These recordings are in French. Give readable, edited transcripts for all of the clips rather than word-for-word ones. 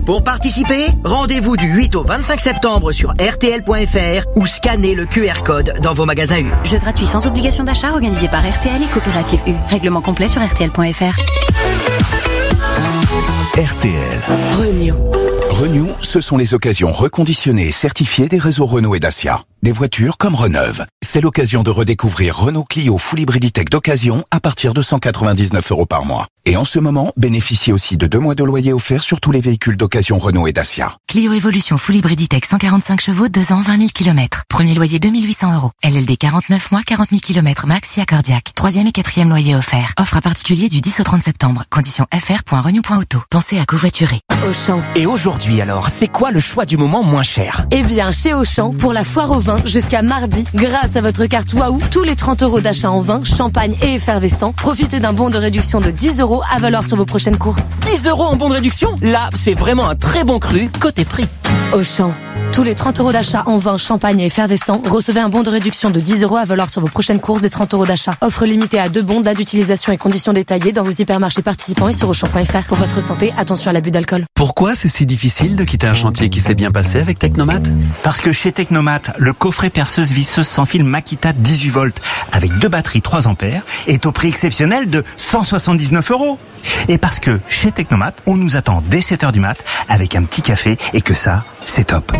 Pour participer, rendez-vous du 8 au 25 septembre sur rtl.fr ou scannez le QR code dans vos magasins U. Jeu gratuit sans obligation d'achat organisé par RTL et Coopérative U. Règlement complet sur rtl.fr. RTL. Renew, ce sont les occasions reconditionnées et certifiées des réseaux Renault et Dacia. Des voitures comme Reneuve. C'est l'occasion de redécouvrir Renault Clio Full Hybrid d'occasion à partir de 199 € par mois. Et en ce moment, bénéficiez aussi de 2 mois de loyer offert sur tous les véhicules d'occasion Renault et Dacia. Clio Evolution Full Hybrid 145 chevaux, 2 ans, 20 000 km. Premier loyer 2 800 €. LLD 49 mois, 40 000 km max, si accordiaque. 3e et 4e loyer offert. Offre à particulier du 10 au 30 septembre. Conditions fr.renew.auto. Pensez à covoiturer. Auchan. Et aujourd'hui alors, c'est quoi le choix du moment moins cher? Eh bien, chez Auchan, pour la foire au vin jusqu'à mardi, grâce à votre carte Waouh, tous les 30 € d'achat en vin, champagne et effervescent, profitez d'un bon de réduction de 10 € à valoir sur vos prochaines courses. 10 € en bon de réduction? Là, c'est vraiment un très bon cru côté prix. Auchan. Tous les 30 € d'achat en vin, champagne et effervescent, recevez un bon de réduction de 10 € à valoir sur vos prochaines courses des 30 € d'achat. Offre limitée à 2 bons, date d'utilisation et conditions détaillées dans vos hypermarchés participants et sur Auchan.fr. Pour votre santé, attention à l'abus d'alcool. Pourquoi c'est si difficile de quitter un chantier qui s'est bien passé avec Technomat? Parce que chez Technomat, le coffret perceuse visseuse sans fil Makita 18 volts avec 2 batteries 3 ampères est au prix exceptionnel de 179 €. Et parce que chez Technomat, on nous attend dès 7h du mat avec un petit café et que ça, c'est top.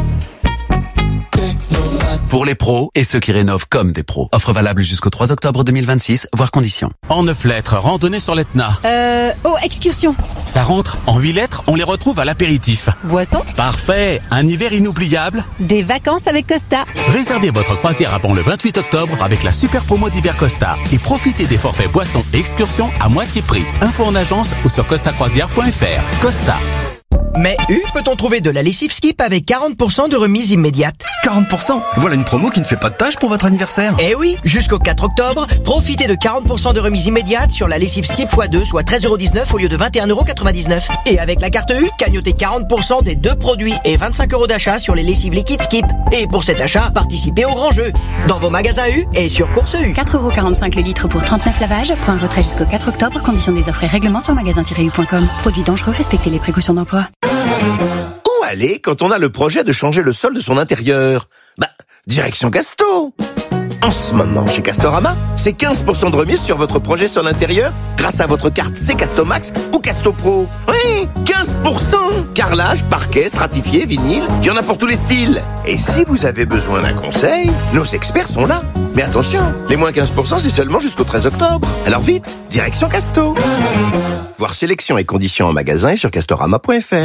Pour les pros et ceux qui rénovent comme des pros. Offre valable jusqu'au 3 octobre 2026, voire conditions. En 9 lettres, randonnée sur l'Etna. Excursion. Ça rentre. En 8 lettres, on les retrouve à l'apéritif. Boisson. Parfait. Un hiver inoubliable. Des vacances avec Costa. Réservez votre croisière avant le 28 octobre avec la super promo d'hiver Costa. Et profitez des forfaits boissons et excursions à moitié prix. Info en agence ou sur costacroisière.fr. Costa. Mais peut-on trouver de la lessive Skip avec 40% de remise immédiate? 40%? Voilà une promo qui ne fait pas de tâche pour votre anniversaire. Eh oui, jusqu'au 4 octobre, profitez de 40% de remise immédiate sur la lessive Skip x2, soit 13,19 € au lieu de 21,99 €. Et avec la carte U, cagnotez 40% des 2 produits et 25 € d'achat sur les lessives liquides Skip. Et pour cet achat, participez au grand jeu. Dans vos magasins U et sur Course U. 4,45 € le litre pour 39 lavages. Point retrait jusqu'au 4 octobre. Conditions des offres et règlements sur magasin-u.com. Produits dangereux, respectez les précautions d'emploi. Où aller quand on a le projet de changer le sol de son intérieur? Direction Casto. En ce moment, chez Castorama, c'est 15% de remise sur votre projet sol intérieur grâce à votre carte C-Casto Max ou Casto Pro. Oui, 15%. Carrelage, parquet, stratifié, vinyle, il y en a pour tous les styles. Et si vous avez besoin d'un conseil, nos experts sont là. Mais attention, les moins 15%, c'est seulement jusqu'au 13 octobre. Alors vite, direction Casto. Voir sélection et conditions en magasin et sur castorama.fr.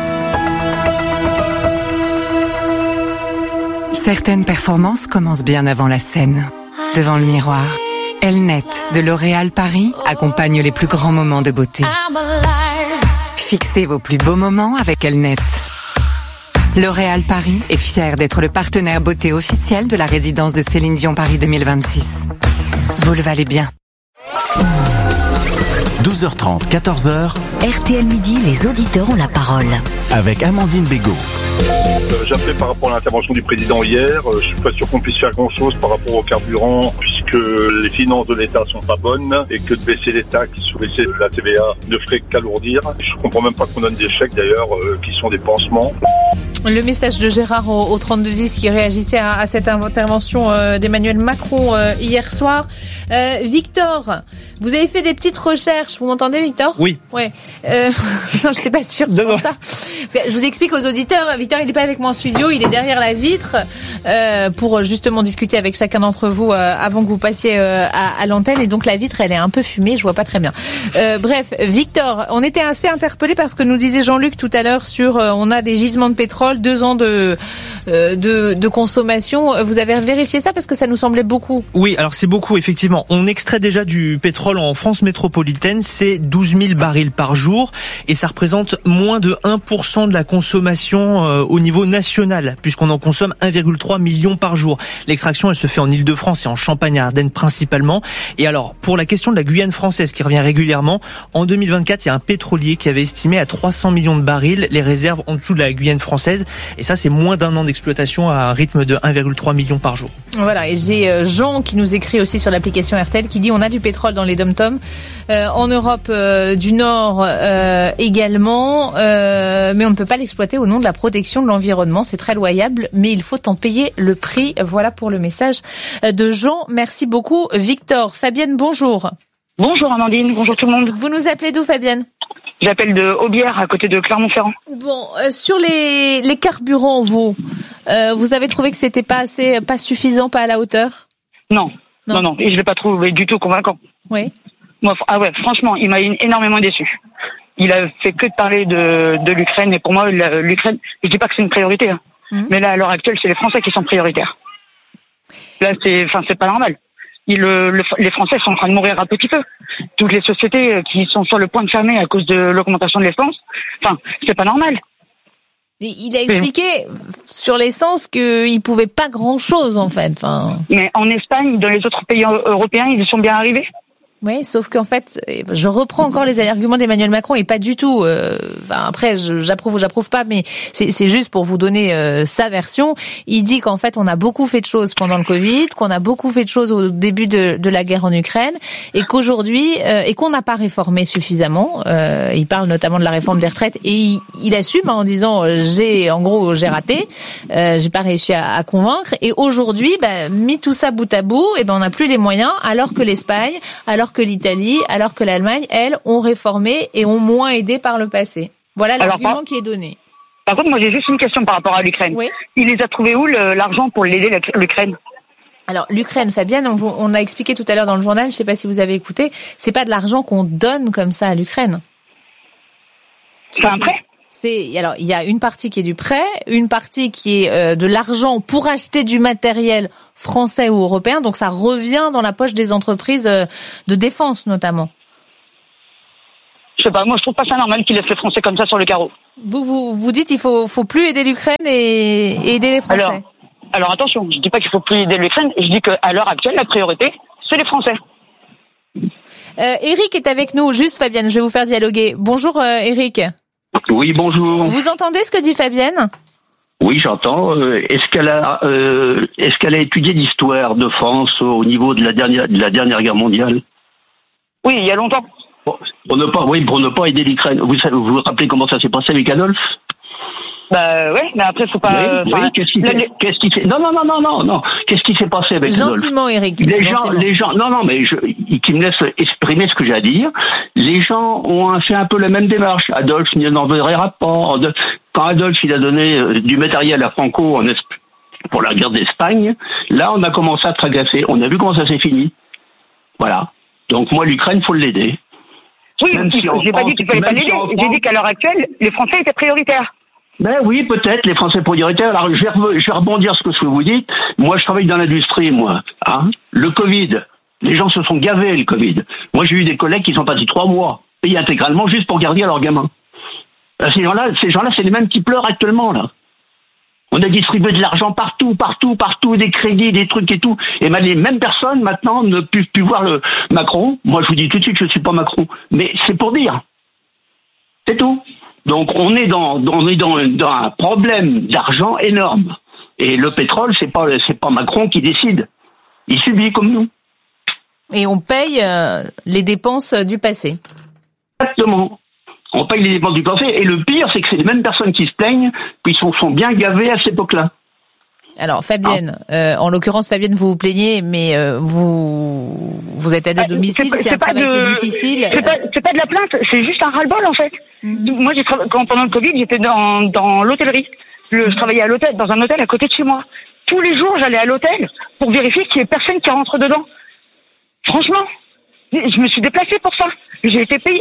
Certaines performances commencent bien avant la scène. Devant le miroir, Elnet de L'Oréal Paris accompagne les plus grands moments de beauté. Fixez vos plus beaux moments avec Elnet. L'Oréal Paris est fier d'être le partenaire beauté officiel de la résidence de Céline Dion Paris 2026. Vous le valez bien. 12h30, 14h. RTL Midi, les auditeurs ont la parole. Avec Amandine Bégaud. J'appelais par rapport à l'intervention du président hier. Je suis pas sûr qu'on puisse faire grand-chose par rapport au carburant, puisque les finances de l'État sont pas bonnes et que de baisser les taxes ou baisser la TVA ne ferait qu'alourdir. Je comprends même pas qu'on donne des chèques d'ailleurs, qui sont des pansements. Le message de Gérard au 3210 qui réagissait à cette intervention d'Emmanuel Macron hier soir. Victor, vous avez fait des petites recherches. Vous m'entendez, Victor? Oui. Ouais. Non, je n'étais pas sûre, c'est pour ça. Parce que je vous explique aux auditeurs, Victor, il n'est pas avec moi en studio, il est derrière la vitre pour justement discuter avec chacun d'entre vous avant que vous passiez à l'antenne. Et donc la vitre, elle est un peu fumée, je vois pas très bien. Bref, Victor, on était assez interpellés par ce que nous disait Jean-Luc tout à l'heure sur on a des gisements de pétrole, 2 ans de consommation. Vous avez vérifié ça parce que ça nous semblait beaucoup. Oui, alors c'est beaucoup, effectivement. On extrait déjà du pétrole en France métropolitaine, c'est 12 000 barils par jour et ça représente moins de 1% de la consommation au niveau national, puisqu'on en consomme 1,3 million par jour. L'extraction, elle se fait en Île-de-France et en Champagne-Ardenne principalement. Et alors, pour la question de la Guyane française qui revient régulièrement, en 2024, il y a un pétrolier qui avait estimé à 300 millions de barils les réserves en dessous de la Guyane française. française. Et ça, c'est moins d'un an d'exploitation à un rythme de 1,3 million par jour. Voilà, et j'ai Jean qui nous écrit aussi sur l'application RTL qui dit on a du pétrole dans les dom-toms, en Europe du Nord également, mais on ne peut pas l'exploiter au nom de la protection de l'environnement. C'est très loyable, mais il faut en payer le prix. Voilà pour le message de Jean. Merci beaucoup, Victor. Fabienne, bonjour. Bonjour Amandine, bonjour tout le monde. Vous nous appelez d'où, Fabienne ? J'appelle de Aubière, à côté de Clermont-Ferrand. Bon, sur les carburants, vous avez trouvé que c'était pas suffisant, pas à la hauteur ? Non. Et je l'ai pas trouvé du tout convaincant. Oui. Moi, franchement, il m'a énormément déçu. Il a fait que de parler de l'Ukraine, et pour moi, l'Ukraine, je dis pas que c'est une priorité, hein. Mais là, à l'heure actuelle, c'est les Français qui sont prioritaires. Là, c'est pas normal. Les Français sont en train de mourir un petit peu. Toutes les sociétés qui sont sur le point de fermer à cause de l'augmentation de l'essence, c'est pas normal. Il a expliqué sur l'essence qu'il pouvait pas grand-chose, en fait. Mais en Espagne, dans les autres pays européens, ils y sont bien arrivés. Oui, sauf qu'en fait, je reprends encore les arguments d'Emmanuel Macron et pas du tout. Après, j'approuve ou j'approuve pas, mais c'est juste pour vous donner sa version. Il dit qu'en fait, on a beaucoup fait de choses pendant le Covid, qu'on a beaucoup fait de choses au début de la guerre en Ukraine, et qu'aujourd'hui, et qu'on n'a pas réformé suffisamment. Il parle notamment de la réforme des retraites et il assume en disant j'ai raté, j'ai pas réussi à convaincre. Et aujourd'hui, mis tout ça bout à bout, on n'a plus les moyens, alors que l'Espagne, alors que l'Italie, alors que l'Allemagne, elles, ont réformé et ont moins aidé par le passé. Voilà l'argument qui est donné. Par contre, moi j'ai juste une question par rapport à l'Ukraine. Oui. Il les a trouvés où l'argent pour l'aider l'Ukraine ? Alors l'Ukraine, Fabienne, on a expliqué tout à l'heure dans le journal, je ne sais pas si vous avez écouté, c'est pas de l'argent qu'on donne comme ça à l'Ukraine. C'est un prêt ? Alors il y a une partie qui est du prêt, une partie qui est de l'argent pour acheter du matériel français ou européen, donc ça revient dans la poche des entreprises de défense notamment. Je sais pas, moi je trouve pas ça normal qu'ils laissent les Français comme ça sur le carreau. Vous dites il faut plus aider l'Ukraine et aider les Français. Alors attention, je dis pas qu'il faut plus aider l'Ukraine, je dis qu'à l'heure actuelle la priorité c'est les Français. Eric est avec nous, juste Fabienne, je vais vous faire dialoguer. Bonjour Eric. Oui, bonjour. Vous entendez ce que dit Fabienne ? Oui, j'entends. Est-ce qu'elle a étudié l'histoire de France au niveau de la dernière guerre mondiale ? Oui, il y a longtemps. Pour ne pas aider l'Ukraine. Vous vous rappelez comment ça s'est passé avec Adolphe ? Ouais, mais après faut pas. Qu'est-ce qui fait Non. Qu'est-ce qui s'est passé avec Adolphe ? Gentiment, Eric. Les gens. Non, mais qui me laisse exprimer ce que j'ai à dire. Les gens ont fait un peu la même démarche. Adolphe n'en verra pas. Quand Adolphe il a donné du matériel à Franco pour la guerre d'Espagne, là on a commencé à tragacer. On a vu comment ça s'est fini. Voilà. Donc moi l'Ukraine faut l'aider. Oui, j'ai pas dit qu'il fallait pas l'aider. J'ai dit qu'à l'heure actuelle les Français étaient prioritaires. Ben oui, peut-être, les Français prioritaires. Alors, je vais rebondir sur ce que vous dites. Moi, je travaille dans l'industrie, moi. Le Covid. Les gens se sont gavés, le Covid. Moi, j'ai eu des collègues qui sont passés 3 mois, payés intégralement, juste pour garder leurs gamins. Ces gens-là, c'est les mêmes qui pleurent actuellement, là. On a distribué de l'argent partout, des crédits, des trucs et tout. Et les mêmes personnes, maintenant, ne peuvent plus voir le Macron. Moi, je vous dis tout de suite que je suis pas Macron. Mais c'est pour dire. C'est tout. Donc on est dans un problème d'argent énorme. Et le pétrole, c'est pas Macron qui décide. Il subit comme nous. Et on paye les dépenses du passé. Exactement. On paye les dépenses du passé. Et le pire, c'est que c'est les mêmes personnes qui se plaignent, qui sont bien gavées à cette époque-là. Alors Fabienne, en l'occurrence Fabienne, vous vous plaignez, mais vous êtes aide à domicile, c'est un travail qui est difficile. C'est pas de la plainte, c'est juste un ras-le-bol en fait. Moi, pendant le Covid, j'étais dans l'hôtellerie. Je travaillais à l'hôtel, dans un hôtel à côté de chez moi. Tous les jours, j'allais à l'hôtel pour vérifier qu'il n'y ait personne qui rentre dedans. Franchement, je me suis déplacée pour ça. J'ai été payée.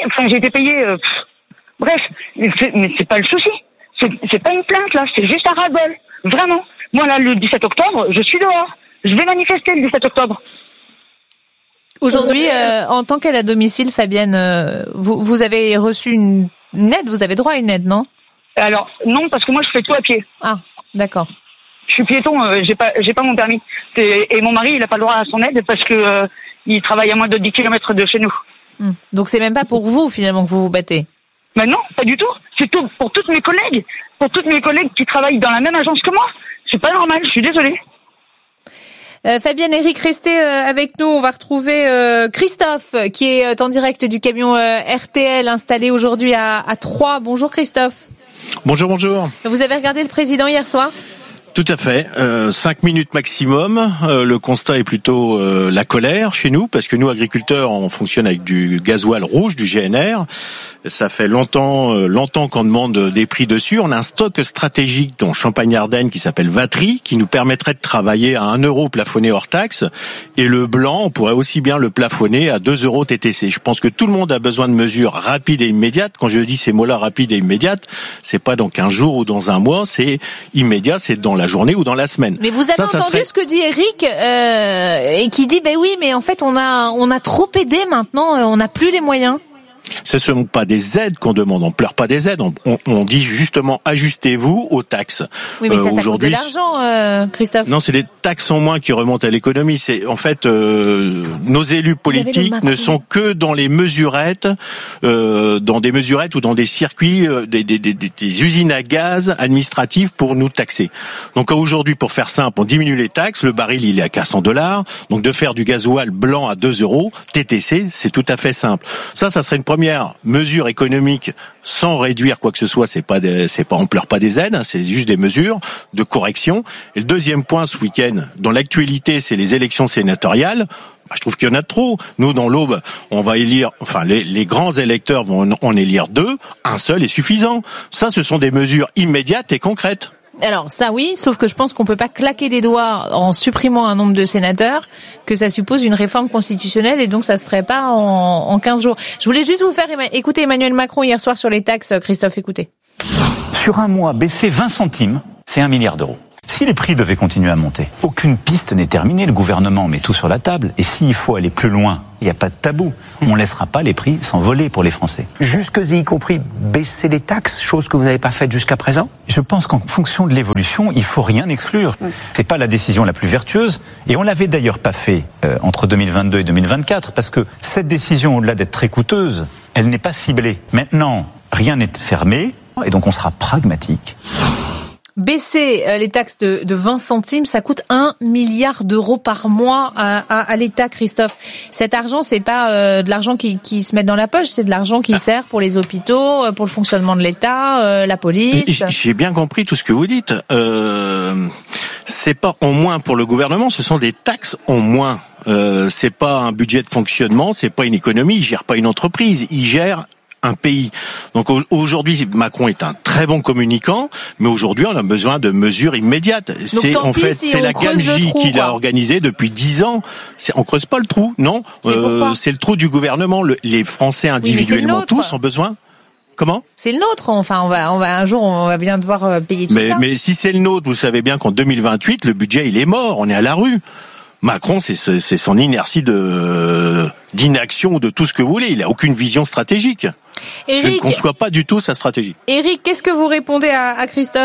Bref, mais c'est pas le souci. C'est pas une plainte là, c'est juste un ras-le-bol. Vraiment. Moi, là, le 17 octobre, je suis dehors. Je vais manifester le 17 octobre. Aujourd'hui, en tant qu'aide à domicile, Fabienne, vous avez reçu une aide, vous avez droit à une aide, non ? Alors, non, parce que moi, je fais tout à pied. Ah, d'accord. Je suis piéton, j'ai pas mon permis. Et mon mari, il a pas le droit à son aide parce que il travaille à moins de 10 km de chez nous. Donc, c'est même pas pour vous, finalement, que vous vous battez ? Mais non, pas du tout. C'est tout pour toutes mes collègues. Pour toutes mes collègues qui travaillent dans la même agence que moi. C'est pas normal, je suis désolée. Fabienne, Eric, restez avec nous. On va retrouver Christophe qui est en direct du camion RTL installé aujourd'hui à Troyes. Bonjour Christophe. Bonjour, bonjour. Vous avez regardé le président hier soir ? Tout à fait. 5 minutes maximum. Le constat est plutôt la colère chez nous, parce que nous, agriculteurs, on fonctionne avec du gasoil rouge, du GNR. Ça fait longtemps qu'on demande des prix dessus. On a un stock stratégique dans Champagne-Ardenne qui s'appelle Vatry, qui nous permettrait de travailler à 1 euro plafonné hors taxe. Et le blanc, on pourrait aussi bien le plafonner à 2 euros TTC. Je pense que tout le monde a besoin de mesures rapides et immédiates. Quand je dis ces mots-là, rapides et immédiates, c'est pas dans 15 jours ou dans un mois, c'est immédiat, c'est dans la journée ou dans la semaine. Mais vous avez entendu ce que dit Eric et qui dit oui, mais en fait on a trop aidé maintenant, on n'a plus les moyens. Ce ne sont pas des aides qu'on demande, on pleure pas des aides, on dit justement ajustez-vous aux taxes. Oui, mais ça coûte de l'argent, Christophe. Non, c'est des taxes en moins qui remontent à l'économie. C'est en fait nos élus politiques ne sont que dans les mesurettes, dans des mesurettes ou dans des circuits, des usines à gaz administratives pour nous taxer. Donc aujourd'hui, pour faire simple, on diminue les taxes, le baril il est à $400, donc de faire du gasoil blanc à 2 euros TTC, c'est tout à fait simple. Ça serait une première mesure économique sans réduire quoi que ce soit. On pleure pas des aides, hein, c'est juste des mesures de correction. Et le deuxième point ce week-end, dans l'actualité, c'est les élections sénatoriales. Je trouve qu'il y en a trop. Nous, dans l'Aube, on va élire, les grands électeurs vont en élire 2. Un seul est suffisant. Ça, ce sont des mesures immédiates et concrètes. Alors ça oui, sauf que je pense qu'on peut pas claquer des doigts en supprimant un nombre de sénateurs, que ça suppose une réforme constitutionnelle et donc ça se ferait pas en 15 jours. Je voulais juste vous faire écouter Emmanuel Macron hier soir sur les taxes. Christophe, écoutez. Sur un mois, baisser 20 centimes, c'est 1 milliard d'euros. Si les prix devaient continuer à monter, aucune piste n'est terminée, le gouvernement met tout sur la table, et s'il faut aller plus loin, il n'y a pas de tabou. On ne laissera pas les prix s'envoler pour les Français. Jusque y compris baisser les taxes, chose que vous n'avez pas faite jusqu'à présent ? Je pense qu'en fonction de l'évolution, il faut rien exclure. C'est pas la décision la plus vertueuse, et on l'avait d'ailleurs pas fait entre 2022 et 2024, parce que cette décision, au-delà d'être très coûteuse, elle n'est pas ciblée. Maintenant, rien n'est fermé, et donc on sera pragmatique. Baisser les taxes de 20 centimes, ça coûte 1 milliard d'euros par mois à l'État, Christophe. Cet argent, c'est pas de l'argent qui se met dans la poche, c'est de l'argent qui sert pour les hôpitaux, pour le fonctionnement de l'État, la police. J'ai bien compris tout ce que vous dites. C'est pas en moins pour le gouvernement, ce sont des taxes en moins. C'est pas un budget de fonctionnement, c'est pas une économie, il gère pas une entreprise, il gère un pays. Donc aujourd'hui, Macron est un très bon communicant, mais aujourd'hui, on a besoin de mesures immédiates. C'est la gabegie qu'il a organisée depuis 10 ans. On creuse pas le trou, non. C'est le trou du gouvernement. Les Français individuellement tous ont besoin. Comment ? C'est le nôtre. Enfin, on va un jour, on va bien devoir payer tout ça. Mais si c'est le nôtre, vous savez bien qu'en 2028, le budget il est mort. On est à la rue. Macron, c'est son inertie d'inaction ou de tout ce que vous voulez. Il a aucune vision stratégique. Eric, je ne conçois pas du tout sa stratégie. Eric, qu'est-ce que vous répondez à Christophe ?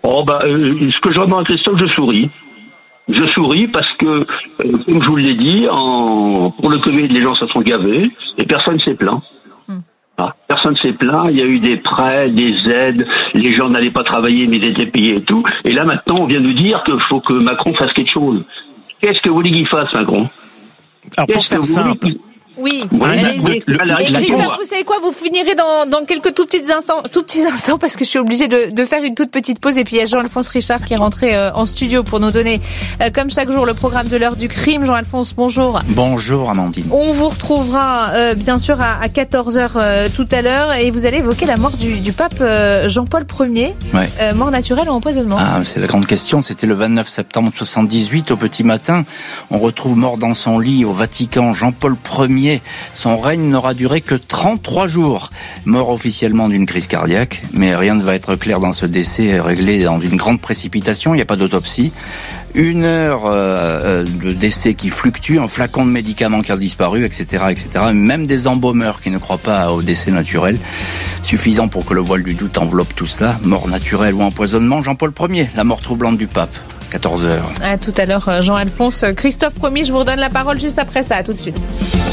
Ce que je réponds à Christophe, je souris. Je souris parce que, comme je vous l'ai dit, pour le Covid, les gens se sont gavés et personne ne s'est plaint. Personne ne s'est plaint, il y a eu des prêts, des aides, les gens n'allaient pas travailler mais ils étaient payés et tout. Et là maintenant, on vient nous dire qu'il faut que Macron fasse quelque chose. Qu'est-ce que vous voulez qu'il fasse, Macron ? Alors pour faire simple... Oui, Christophe, vous savez quoi, vous finirez dans quelques tout petits instants parce que je suis obligée de faire une toute petite pause et puis il y a Jean-Alphonse Richard qui est rentré en studio pour nous donner comme chaque jour le programme de l'heure du crime. Jean-Alphonse, bonjour. Bonjour Amandine. On vous retrouvera bien sûr à 14h tout à l'heure et vous allez évoquer la mort du pape Jean-Paul Ier. Ouais. Mort naturelle ou empoisonnement ? C'est la grande question, c'était le 29 septembre 78 au petit matin. On retrouve mort dans son lit au Vatican Jean-Paul Ier. Son règne n'aura duré que 33 jours. Mort officiellement d'une crise cardiaque, mais rien ne va être clair dans ce décès réglé dans une grande précipitation, il n'y a pas d'autopsie. 1 heure de décès qui fluctue, un flacon de médicaments qui a disparu, etc., etc. Même des embaumeurs qui ne croient pas au décès naturel. Suffisant pour que le voile du doute enveloppe tout cela. Mort naturelle ou empoisonnement, Jean-Paul Ier, la mort troublante du pape. 14h. À tout à l'heure, Jean-Alphonse. Christophe, promis, je vous redonne la parole juste après ça. À tout de suite.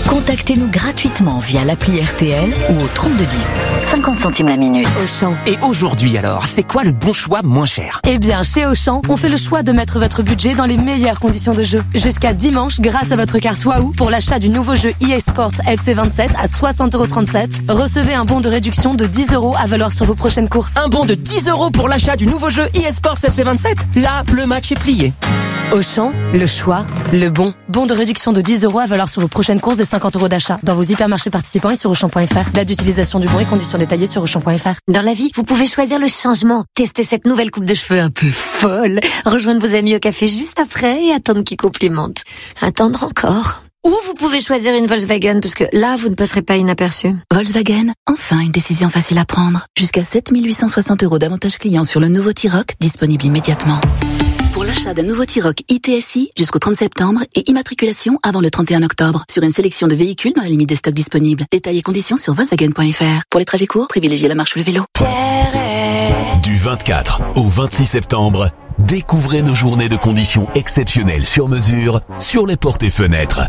Contactez-nous gratuitement via l'appli RTL ou au 3210. 50 centimes la minute. Auchan. Et aujourd'hui alors, c'est quoi le bon choix moins cher? Eh bien, chez Auchan, on fait le choix de mettre votre budget dans les meilleures conditions de jeu. Jusqu'à dimanche, grâce à votre carte Wahoo, pour l'achat du nouveau jeu EA Sports FC27 à 60,37€, recevez un bon de réduction de 10€ à valoir sur vos prochaines courses. Un bon de 10€ pour l'achat du nouveau jeu EA Sports FC27? Là, le match est plié. Auchan, le choix, le bon. Bon de réduction de 10€ à valoir sur vos prochaines courses des 50€ d'achat. Dans vos hypermarchés participants et sur Auchan.fr. Date d'utilisation du bon et conditions détaillées sur Auchan.fr. Dans la vie, vous pouvez choisir le changement. Tester cette nouvelle coupe de cheveux un peu folle. Rejoindre vos amis au café juste après et attendre qu'ils complimentent. Attendre encore. Ou vous pouvez choisir une Volkswagen, parce que là, vous ne passerez pas inaperçu. Volkswagen, enfin une décision facile à prendre. Jusqu'à 7 860€ d'avantages clients sur le nouveau T-Roc, disponible immédiatement. Pour l'achat d'un nouveau T-Roc ITSI jusqu'au 30 septembre et immatriculation avant le 31 octobre sur une sélection de véhicules dans la limite des stocks disponibles. Détails et conditions sur Volkswagen.fr. Pour les trajets courts, privilégiez la marche ou le vélo. Du 24 au 26 septembre, découvrez nos journées de conditions exceptionnelles sur mesure sur les portes et fenêtres.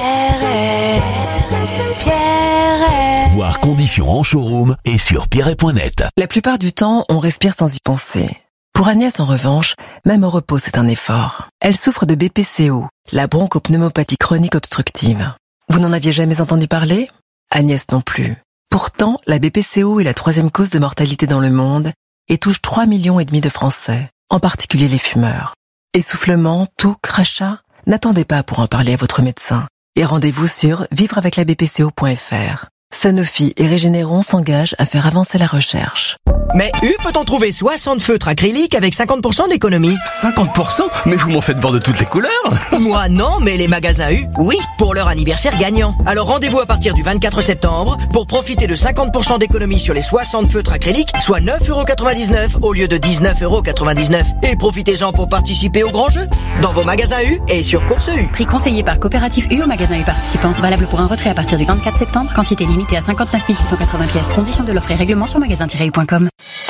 Voir conditions en showroom et sur pierret.net. La plupart du temps, on respire sans y penser. Pour Agnès, en revanche, même au repos, c'est un effort. Elle souffre de BPCO, la bronchopneumopathie chronique obstructive. Vous n'en aviez jamais entendu parler? Agnès non plus. Pourtant, la BPCO est la 3e cause de mortalité dans le monde et touche 3,5 millions de Français, en particulier les fumeurs. Essoufflement, toux, crachat? N'attendez pas pour en parler à votre médecin. Et rendez-vous sur vivreaveclabpco.fr. Sanofi et Régénéron s'engagent à faire avancer la recherche. Mais peut-on trouver 60 feutres acryliques avec 50% d'économie? 50%? Mais vous m'en faites voir de toutes les couleurs. Moi non, mais les magasins U, oui, pour leur anniversaire gagnant. Alors rendez-vous à partir du 24 septembre pour profiter de 50% d'économie sur les 60 feutres acryliques, soit 9,99€ au lieu de 19,99€. Et profitez-en pour participer au grand jeu dans vos magasins U et sur Course U. Prix conseillé par Coopérative U au magasin U participant. Valable pour un retrait à partir du 24 septembre. Quantité limitée à 59 680 pièces. Conditions de l'offre et règlement sur magasin-u.com.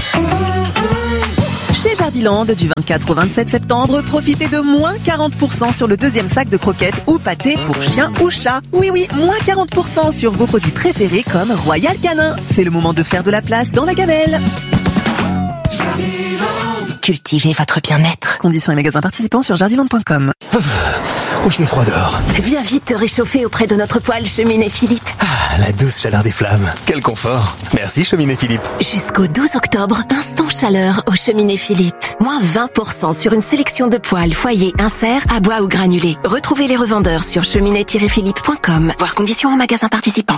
Chez Jardiland, du 24 au 27 septembre, profitez de moins 40% sur le 2e sac de croquettes ou pâtés pour chien ou chat. Oui, moins 40% sur vos produits préférés comme Royal Canin. C'est le moment de faire de la place dans la gamelle. Cultivez votre bien-être. Conditions et magasins participants sur jardiland.com. Oh, je fais froid dehors. Viens vite te réchauffer auprès de notre poêle Cheminée Philippe. Ah, la douce chaleur des flammes. Quel confort. Merci, Cheminée Philippe. Jusqu'au 12 octobre, instant chaleur au Cheminée Philippe. Moins 20% sur une sélection de poêles, foyer, insert, à bois ou granulés. Retrouvez les revendeurs sur cheminée-philippe.com. Voir conditions en magasin participant.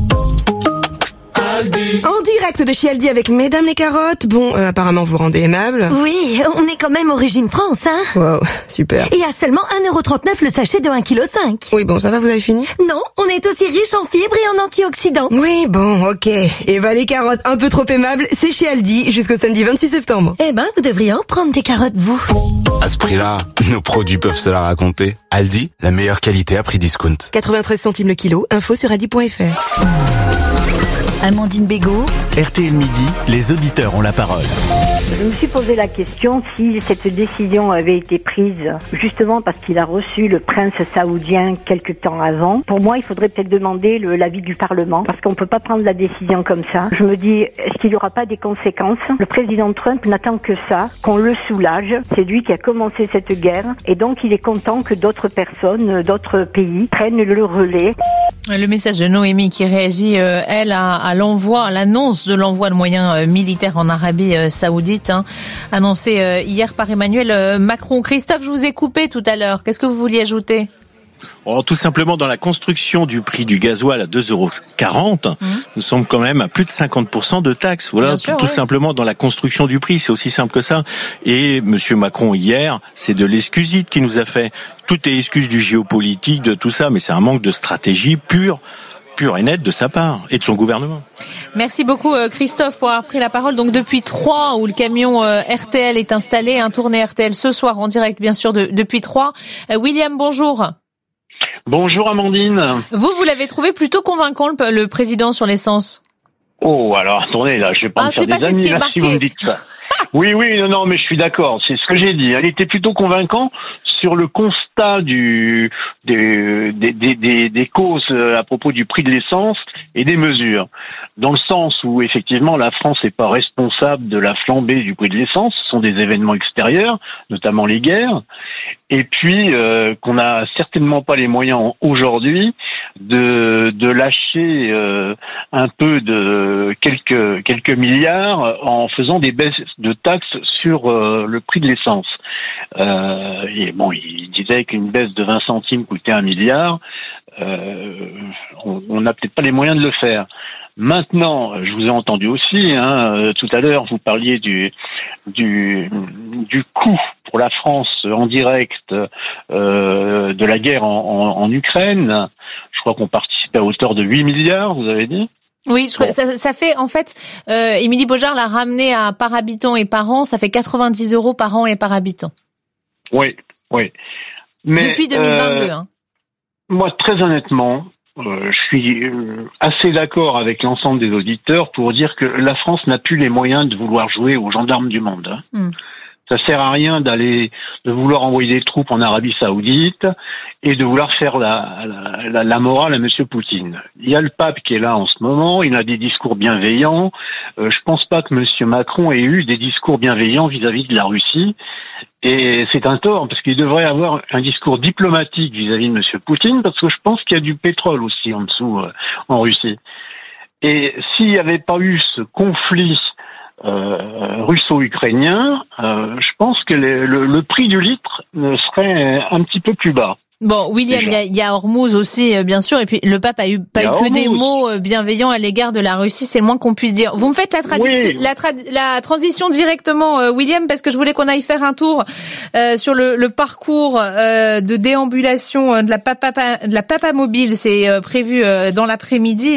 En direct de chez Aldi avec Mesdames les carottes. Bon, apparemment vous rendez aimable. Oui, on est quand même Origine France, hein. Wow, super. Et à seulement 1,39€ le sachet de 1,5 kg. Oui, bon, ça va, vous avez fini? Non, on est aussi riche en fibres et en antioxydants. Oui, bon, ok. Et bah les carottes un peu trop aimables, c'est chez Aldi jusqu'au samedi 26 septembre. Eh ben, vous devriez en prendre des carottes, vous. À ce prix-là, nos produits peuvent se la raconter. Aldi, la meilleure qualité à prix discount. 93 centimes le kilo, info sur aldi.fr. Amandine Bégaud. RTL Midi, les auditeurs ont la parole. Je me suis posé la question si cette décision avait été prise justement parce qu'il a reçu le prince saoudien quelque temps avant. Pour moi, il faudrait peut-être demander l'avis du Parlement parce qu'on ne peut pas prendre la décision comme ça. Je me dis, est-ce qu'il n'y aura pas des conséquences? Le président Trump n'attend que ça, qu'on le soulage. C'est lui qui a commencé cette guerre et donc il est content que d'autres personnes, d'autres pays prennent le relais. Le message de Noémie qui réagit, elle, à l'envoi, à l'annonce de l'envoi de moyens militaires en Arabie Saoudite, annoncé hier par Emmanuel Macron. Christophe, je vous ai coupé tout à l'heure. Qu'est-ce que vous vouliez ajouter? Tout simplement, dans la construction du prix du gasoil à 2,40 €, nous sommes quand même à plus de 50% de taxes. Voilà, tout simplement dans la construction du prix, c'est aussi simple que ça. Et Monsieur Macron, hier, c'est de l'excusite qu'il nous a fait. Tout est excuse du géopolitique, de tout ça, mais c'est un manque de stratégie pure et nette de sa part et de son gouvernement. Merci beaucoup Christophe pour avoir pris la parole. Donc depuis Troyes où le camion RTL est installé, un tournée RTL ce soir en direct bien sûr depuis Troyes. William, bonjour. Bonjour Amandine. Vous l'avez trouvé plutôt convaincant le président sur l'essence? Oh, alors attendez, là, je vais pas me faire des anniversaires si vous me dites ça. Oui, non, mais je suis d'accord, c'est ce que j'ai dit. Elle était plutôt convaincant, sur le constat des causes à propos du prix de l'essence et des mesures, dans le sens où effectivement la France n'est pas responsable de la flambée du prix de l'essence, ce sont des événements extérieurs, notamment les guerres, et puis qu'on n'a certainement pas les moyens aujourd'hui de lâcher un peu de quelques milliards en faisant des baisses de taxes sur le prix de l'essence. Et bon, il disait qu'une baisse de 20 centimes coûtait 1 milliard. On n'a peut-être pas les moyens de le faire. Maintenant, je vous ai entendu aussi, tout à l'heure, vous parliez du coût pour la France en direct de la guerre en Ukraine. Je crois qu'on participait à hauteur de 8 milliards, vous avez dit ? Oui, ça fait, en fait, Émilie Beaujard l'a ramené à par habitant et par an, ça fait 90 € par an et par habitant. Oui. Mais, depuis 2022, Moi, très honnêtement, je suis assez d'accord avec l'ensemble des auditeurs pour dire que la France n'a plus les moyens de vouloir jouer aux gendarmes du monde. Ça sert à rien de vouloir envoyer des troupes en Arabie Saoudite et de vouloir faire la morale à Monsieur Poutine. Il y a le pape qui est là en ce moment, il a des discours bienveillants. Je pense pas que Monsieur Macron ait eu des discours bienveillants vis-à-vis de la Russie. Et c'est un tort, parce qu'il devrait avoir un discours diplomatique vis-à-vis de Monsieur Poutine, parce que je pense qu'il y a du pétrole aussi en dessous en Russie. Et s'il n'y avait pas eu ce conflit russo-ukrainien, je pense que le prix du litre serait un petit peu plus bas. Bon, William, il y a Hormuz aussi, bien sûr, et puis le pape a eu que des mots bienveillants à l'égard de la Russie, c'est le moins qu'on puisse dire. Vous me faites la transition directement, William, parce que je voulais qu'on aille faire un tour sur le parcours de déambulation de la Papa Mobile. C'est prévu dans l'après-midi,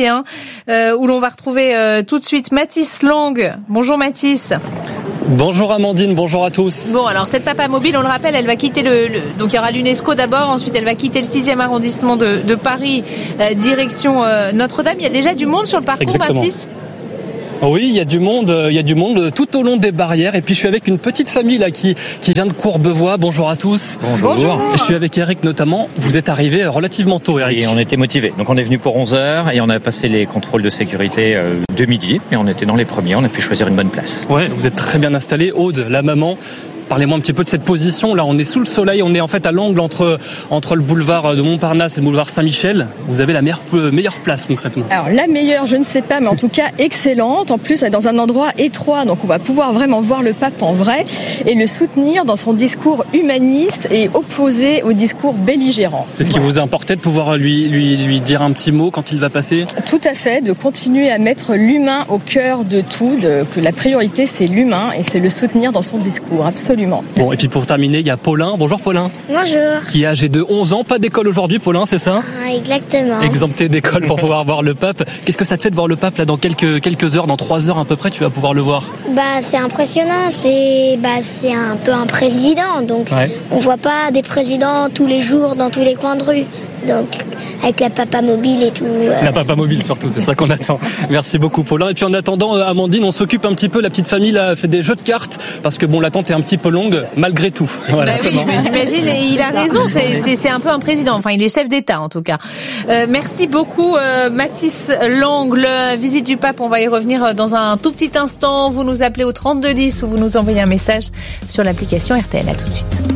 où l'on va retrouver tout de suite Mathis Lang. Bonjour Mathis. Bonjour Amandine, bonjour à tous. Bon, alors cette Papa Mobile, on le rappelle, elle va quitter donc il y aura l'UNESCO d'abord, ensuite elle va quitter le 6e arrondissement de Paris, direction Notre-Dame. Il y a déjà du monde sur le parcours, exactement. Mathis ? Oui, il y a du monde tout au long des barrières. Et puis je suis avec une petite famille là qui vient de Courbevoie. Bonjour à tous. Bonjour. Je suis avec Eric notamment. Vous êtes arrivé relativement tôt, Eric. Et on était motivés. Donc on est venu pour 11h et on a passé les contrôles de sécurité de midi. Et on était dans les premiers. On a pu choisir une bonne place. Ouais, vous êtes très bien installé. Aude, la maman. Parlez-moi un petit peu de cette position. Là, on est sous le soleil. On est en fait à l'angle entre le boulevard de Montparnasse et le boulevard Saint-Michel. Vous avez la meilleure place concrètement. Alors la meilleure, je ne sais pas, mais en tout cas excellente. En plus, on est dans un endroit étroit, donc on va pouvoir vraiment voir le pape en vrai et le soutenir dans son discours humaniste et opposé au discours belligérant. C'est ce qui vous importait de pouvoir lui dire un petit mot quand il va passer ? Tout à fait, de continuer à mettre l'humain au cœur de tout, que la priorité c'est l'humain et c'est le soutenir dans son discours, absolument. Bon, et puis pour terminer, il y a Paulin. Bonjour Paulin. Bonjour. Qui est âgé de 11 ans. Pas d'école aujourd'hui, Paulin, c'est ça ? Exactement. Exempté d'école pour pouvoir voir le pape. Qu'est-ce que ça te fait de voir le pape là dans quelques heures, dans 3 heures à peu près, tu vas pouvoir le voir ? C'est impressionnant. C'est un peu un président. Donc, on voit pas des présidents tous les jours dans tous les coins de rue. Donc, avec la Papa Mobile et tout. La Papa Mobile surtout, c'est ça qu'on attend. Merci beaucoup Paulin. Et puis en attendant, Amandine, on s'occupe un petit peu, la petite famille là, fait des jeux de cartes, parce que bon, l'attente est un petit peu longue, malgré tout. Voilà, oui, mais j'imagine, et il a raison, c'est un peu un président, enfin il est chef d'État en tout cas. Merci beaucoup Mathis Lang. La visite du pape, on va y revenir dans un tout petit instant. Vous nous appelez au 3210 ou vous nous envoyez un message sur l'application RTL. À tout de suite.